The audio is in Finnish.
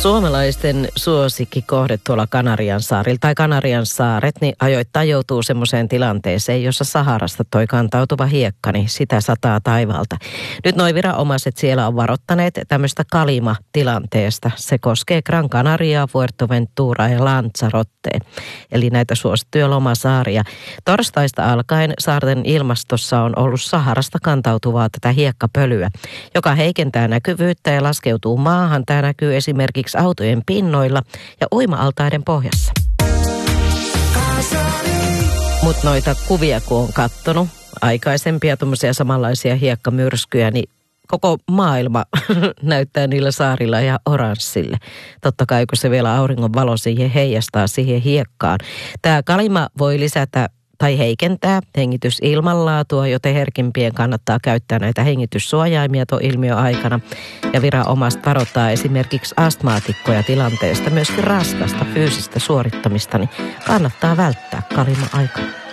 Suomalaisten suosikkikohde tuolla Kanariansaarilla tai Kanariansaaret, niin ajoittain joutuu semmoiseen tilanteeseen, jossa Saharasta toi kantautuva hiekka, niin sitä sataa taivaalta. Nyt noi viranomaiset siellä on varoittaneet tämmöistä kalima-tilanteesta. Se koskee Gran Canariaa, Fuerteventuraa ja Lanzarotteen, eli näitä suosittuja lomasaaria. Torstaista alkaen saarten ilmastossa on ollut Saharasta kantautuvaa tätä hiekkapölyä, joka heikentää näkyvyyttä ja laskeutuu maahan. Tämä näkyy esimerkiksi autojen pinnoilla ja uima-altaiden pohjassa. Mutta noita kuvia kun on kattonut, aikaisempia tuommoisia samanlaisia hiekkamyrskyjä, niin koko maailma näyttää niillä saarilla ihan oranssille. Totta kai kun se vielä auringon valo siihen heijastaa siihen hiekkaan. Tämä kalima voi lisätä tai heikentää hengitysilmanlaatua, joten herkimpien kannattaa käyttää näitä hengityssuojaimia tuon ilmiön aikana. Ja viranomaiset varoittaa esimerkiksi astmaatikkoja tilanteesta, myöskin raskasta fyysistä suorittamista, niin kannattaa välttää kalima-aikana.